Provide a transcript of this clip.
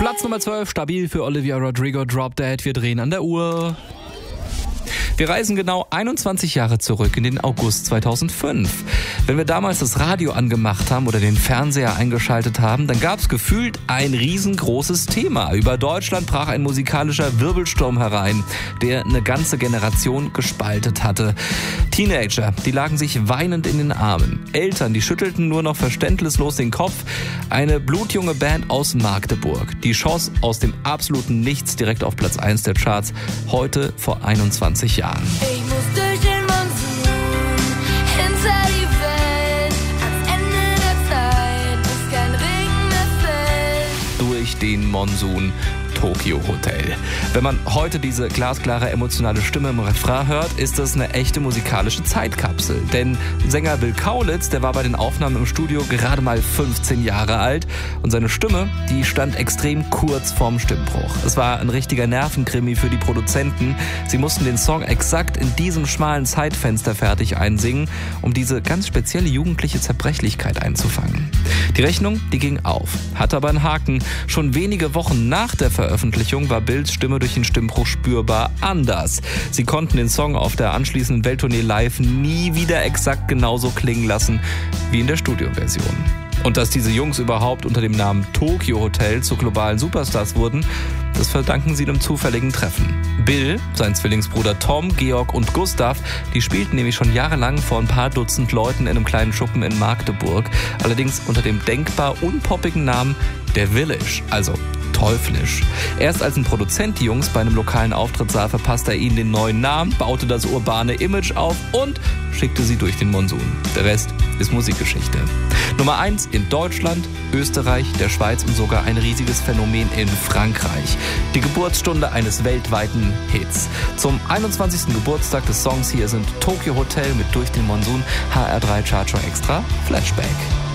Platz Nummer 12, stabil für Olivia Rodrigo, Drop Dead. Wir drehen an der Uhr. Wir reisen genau 21 Jahre zurück in den August 2005. Wenn wir damals das Radio angemacht haben oder den Fernseher eingeschaltet haben, dann gab es gefühlt ein riesengroßes Thema. Über Deutschland brach ein musikalischer Wirbelsturm herein, der eine ganze Generation gespaltet hatte. Teenager, die lagen sich weinend in den Armen. Eltern, die schüttelten nur noch verständnislos den Kopf. Eine blutjunge Band aus Magdeburg, die schoss aus dem absoluten Nichts direkt auf Platz 1 der Charts, heute vor 21 Jahren. Ich muss durch den Monsun, hinter die Welt, ans Ende der Zeit, bis kein Regen mehr fällt. Durch den Monsun. Tokio Hotel. Wenn man heute diese glasklare, emotionale Stimme im Refrain hört, ist das eine echte musikalische Zeitkapsel. Denn Sänger Will Kaulitz, der war bei den Aufnahmen im Studio gerade mal 15 Jahre alt und seine Stimme, die stand extrem kurz vorm Stimmbruch. Es war ein richtiger Nervenkrimi für die Produzenten. Sie mussten den Song exakt in diesem schmalen Zeitfenster fertig einsingen, um diese ganz spezielle jugendliche Zerbrechlichkeit einzufangen. Die Rechnung, die ging auf, hatte aber einen Haken. Schon wenige Wochen nach der Veröffentlichung war Bills Stimme durch den Stimmbruch spürbar anders. Sie konnten den Song auf der anschließenden Welttournee live nie wieder exakt genauso klingen lassen wie in der Studioversion. Und dass diese Jungs überhaupt unter dem Namen Tokio Hotel zu globalen Superstars wurden, das verdanken sie einem zufälligen Treffen. Bill, sein Zwillingsbruder Tom, Georg und Gustav, die spielten nämlich schon jahrelang vor ein paar Dutzend Leuten in einem kleinen Schuppen in Magdeburg, allerdings unter dem denkbar unpoppigen Namen der Village, also teuflisch. Erst als ein Produzent die Jungs bei einem lokalen Auftritt sah, verpasste er ihnen den neuen Namen, baute das urbane Image auf und schickte sie durch den Monsun. Der Rest ist Musikgeschichte. Nummer 1 in Deutschland, Österreich, der Schweiz und sogar ein riesiges Phänomen in Frankreich. Die Geburtsstunde eines weltweiten Hits. Zum 21. Geburtstag des Songs hier sind Tokio Hotel mit Durch den Monsun, HR3 Chartshow Extra, Flashback.